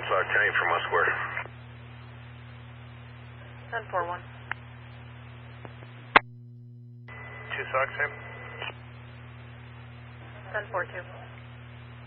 Sock 10 from us square. 10-4-1. 2 Sock, same. 10-4-2.